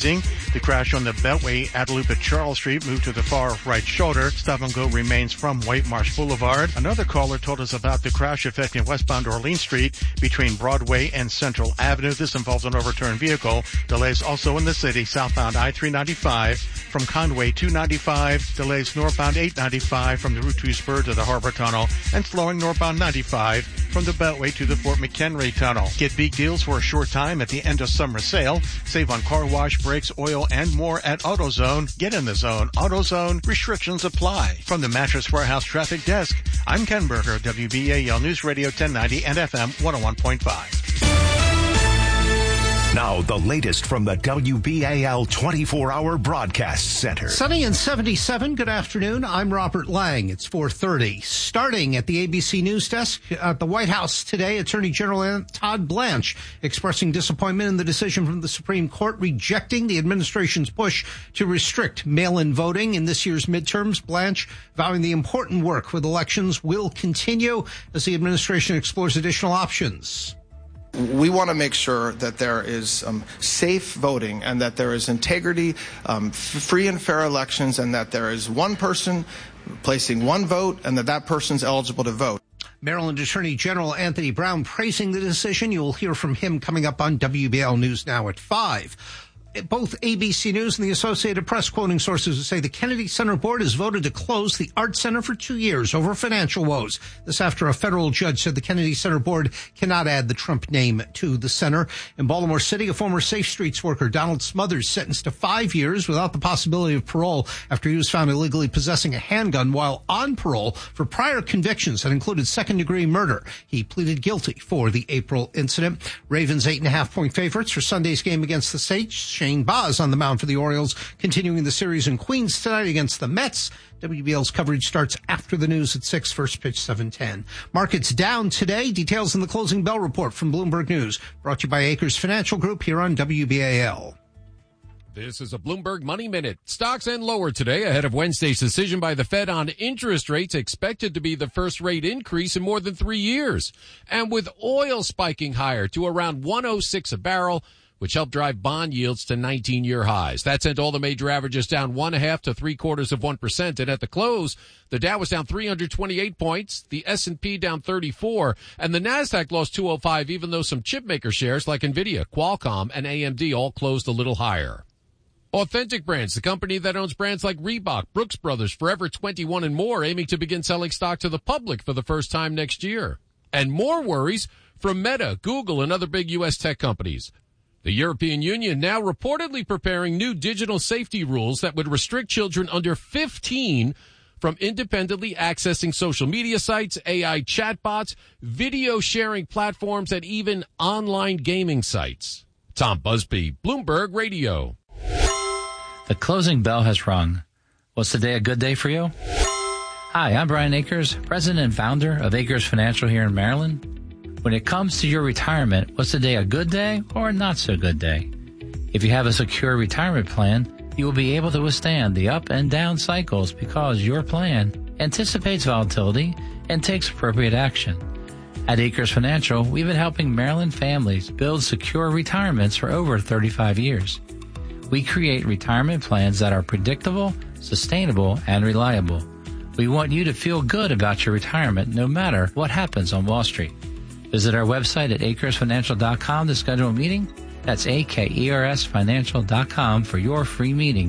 freezing. The crash on the Beltway at Loop at Charles Street moved to the far right shoulder. Stop and go remains from White Marsh Boulevard. Another caller told us about the crash affecting westbound Orleans Street between Broadway and Central Avenue. This involves an overturned vehicle. Delays also in the city, southbound I-395 from Conway 295. Delays northbound 895 from the Route 2 spur to the Harbor Tunnel, and slowing northbound 95 from the Beltway to the Fort McHenry Tunnel. Get big deals for a short time at the end of summer sale. Save on car wash, brakes, oil, and more at AutoZone. Get in the zone. AutoZone. Restrictions apply. From the Mattress Warehouse Traffic Desk, I'm Ken Berger, WBAL News Radio 1090 and FM 101.5. Now, the latest from the WBAL 24-hour broadcast center. Sunny and 77. Good afternoon. I'm Robert Lang. It's 4:30. Starting at the ABC News Desk at the White House today, Attorney General Todd Blanche expressing disappointment in the decision from the Supreme Court rejecting the administration's push to restrict mail-in voting in this year's midterms. Blanche vowing the important work with elections will continue as the administration explores additional options. We want to make sure that there is safe voting and that there is integrity, free and fair elections, and that there is one person placing one vote and that person's eligible to vote. Maryland Attorney General Anthony Brown praising the decision. You'll hear from him coming up on WBAL News Now at 5. Both ABC News and the Associated Press quoting sources who say the Kennedy Center Board has voted to close the Art Center for 2 years over financial woes. This after a federal judge said the Kennedy Center Board cannot add the Trump name to the center. In Baltimore City, a former Safe Streets worker, Donald Smothers, sentenced to 5 years without the possibility of parole after he was found illegally possessing a handgun while on parole for prior convictions that included second-degree murder. He pleaded guilty for the April incident. Ravens 8.5-point favorites for Sunday's game against the Saints. Shane Baz on the mound for the Orioles, continuing the series in Queens tonight against the Mets. WBL's coverage starts after the news at 6, first pitch 7:10. Markets down today. Details in the closing bell report from Bloomberg News. Brought to you by Acres Financial Group here on WBAL. This is a Bloomberg Money Minute. Stocks end lower today ahead of Wednesday's decision by the Fed on interest rates, expected to be the first rate increase in more than 3 years. And with oil spiking higher to around $106 a barrel, which helped drive bond yields to 19-year highs. That sent all the major averages down 0.5 to 0.75%. And at the close, the Dow was down 328 points, the S&P down 34, and the Nasdaq lost 205, even though some chipmaker shares like Nvidia, Qualcomm, and AMD all closed a little higher. Authentic Brands, the company that owns brands like Reebok, Brooks Brothers, Forever 21, and more, aiming to begin selling stock to the public for the first time next year. And more worries from Meta, Google, and other big U.S. tech companies. The European Union now reportedly preparing new digital safety rules that would restrict children under 15 from independently accessing social media sites, AI chatbots, video sharing platforms, and even online gaming sites. Tom Busby, Bloomberg Radio. The closing bell has rung. Was today a good day for you? Hi, I'm Brian Akers, president and founder of Akers Financial here in Maryland. When it comes to your retirement, was today a good day or a not so good day? If you have a secure retirement plan, you will be able to withstand the up and down cycles because your plan anticipates volatility and takes appropriate action. At Akers Financial, we've been helping Maryland families build secure retirements for over 35 years. We create retirement plans that are predictable, sustainable, and reliable. We want you to feel good about your retirement no matter what happens on Wall Street. Visit our website at acresfinancial.com to schedule a meeting. That's AKERSfinancial.com for your free meeting.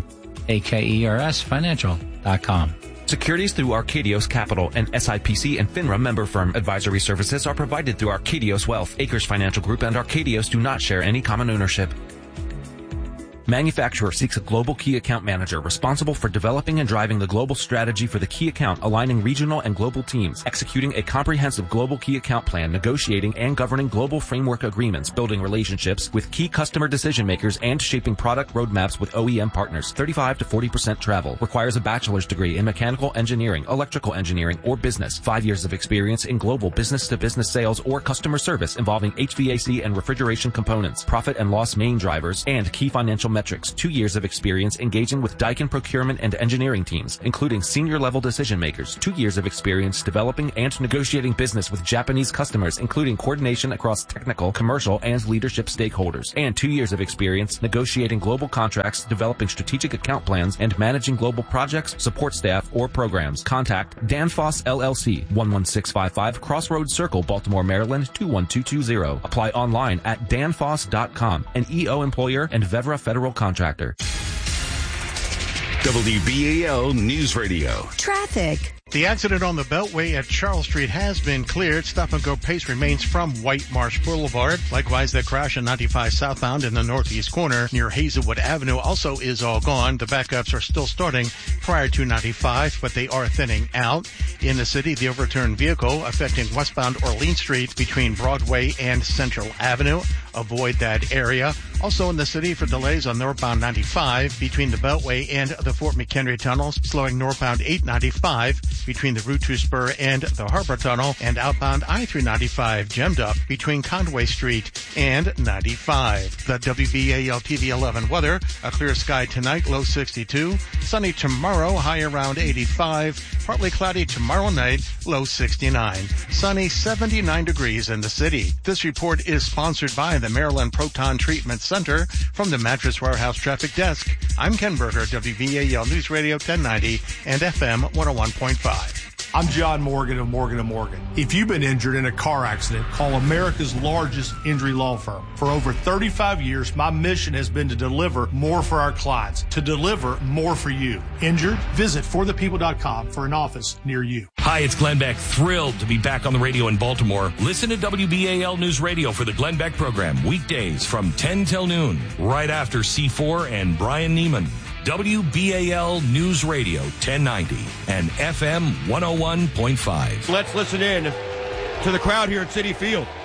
AKERSfinancial.com. Securities through Arcadios Capital, and SIPC and FINRA member firm. Advisory services are provided through Arcadios Wealth. Akers Financial Group and Arcadios do not share any common ownership. Manufacturer seeks a global key account manager responsible for developing and driving the global strategy for the key account, aligning regional and global teams, executing a comprehensive global key account plan, negotiating and governing global framework agreements, building relationships with key customer decision makers, and shaping product roadmaps with OEM partners. 35 to 40% travel. Requires a bachelor's degree in mechanical engineering, electrical engineering, or business. 5 years of experience in global business-to-business sales or customer service involving HVAC and refrigeration components, profit and loss main drivers, and key financial metrics, 2 years of experience engaging with Daikin procurement and engineering teams, including senior-level decision makers, 2 years of experience developing and negotiating business with Japanese customers, including coordination across technical, commercial, and leadership stakeholders, and 2 years of experience negotiating global contracts, developing strategic account plans, and managing global projects, support staff, or programs. Contact Danfoss LLC, 11655 Crossroads Circle, Baltimore, Maryland, 21220. Apply online at danfoss.com, an EO employer and Vevra federal contractor. WBAL News Radio. Traffic. The accident on the Beltway at Charles Street has been cleared. Stop-and-go pace remains from White Marsh Boulevard. Likewise, the crash on 95 southbound in the northeast corner near Hazelwood Avenue also is all gone. The backups are still starting prior to 95, but they are thinning out. In the city, the overturned vehicle affecting westbound Orleans Street between Broadway and Central Avenue. Avoid that area. Also in the city for delays on northbound 95 between the Beltway and the Fort McHenry tunnels, slowing northbound 895 between the Route 2 spur and the Harbor Tunnel, and outbound I-395 jammed up between Conway Street and 95. The WBAL TV 11 weather, a clear sky tonight, low 62. Sunny tomorrow, high around 85. Partly cloudy tomorrow night, low 69. Sunny 79 degrees in the city. This report is sponsored by the Maryland Proton Treatment Center. From the Mattress Warehouse Traffic Desk, I'm Ken Berger, WBAL News Radio 1090 and FM 101.5. I'm John Morgan of Morgan & Morgan. If you've been injured in a car accident, call America's largest injury law firm. For over 35 years, my mission has been to deliver more for our clients, to deliver more for you. Injured? Visit forthepeople.com for an office near you. Hi, it's Glenn Beck. Thrilled to be back on the radio in Baltimore. Listen to WBAL News Radio for the Glenn Beck program, weekdays from 10 till noon, right after C4 and Brian Neiman. WBAL News Radio 1090 and FM 101.5. Let's listen in to the crowd here at Citi Field.